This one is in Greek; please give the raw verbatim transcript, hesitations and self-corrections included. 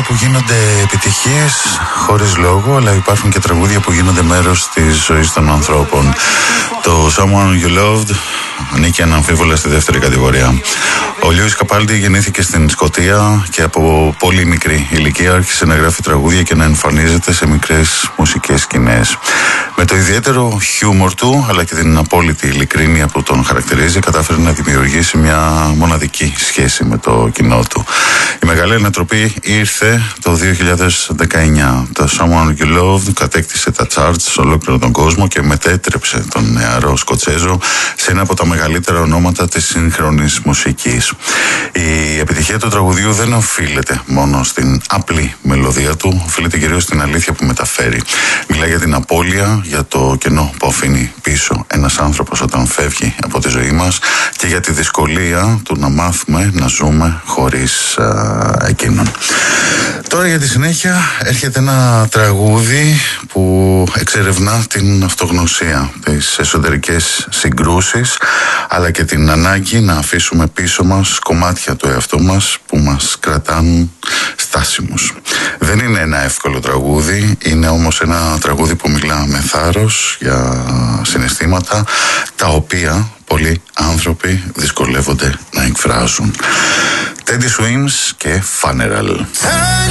που γίνονται επιτυχίες χωρίς λόγο, αλλά υπάρχουν και τραγούδια που γίνονται μέρος της ζωής των ανθρώπων. Το Someone You Loved ανήκει αναμφίβολα στη δεύτερη κατηγορία. Ο Λιούις Καπάλντι γεννήθηκε στην Σκωτία και από πολύ μικρή ηλικία άρχισε να γράφει τραγούδια και να εμφανίζεται σε μικρές μουσικές σκηνές. Με το ιδιαίτερο χιούμορ του, αλλά και την απόλυτη ειλικρίνεια που τον χαρακτηρίζει, κατάφερε να δημιουργήσει μια μοναδική σχέση με το κοινό του. Η μεγάλη ανατροπή ήρθε το δύο χιλιάδες δεκαεννιά. Το Someone You Loved κατέκτησε τα charts σε ολόκληρο τον κόσμο και μετέτρεψε τον νεαρό Σκοτσέζο σε ένα από τα μεγαλύτερα ονόματα της σύγχρονης μουσικής. Η επιτυχία του τραγουδιού δεν οφείλεται μόνο στην απλή μελωδία του, οφείλεται κυρίως στην αλήθεια που μεταφέρει. Μιλάει για την απώλεια, για το κενό που αφήνει πίσω ένας άνθρωπος όταν φεύγει από τη ζωή μας και για τη δυσκολία του να μάθουμε να ζούμε χωρίς α, εκείνον. Τώρα για τη συνέχεια έρχεται ένα τραγούδι που εξερευνά την αυτογνωσία, τις εσωτερικές συγκρούσεις, αλλά και την ανάγκη να αφήσουμε πίσω μας κομμάτια του εαυτού μας που μας κρατάν στάσιμους. Δεν είναι ένα εύκολο τραγούδι, είναι όμως ένα τραγούδι που μιλά με θάρρος για συναισθήματα τα οποία πολλοί άνθρωποι δυσκολεύονται να εκφράζουν. Teddy Swims και Funeral.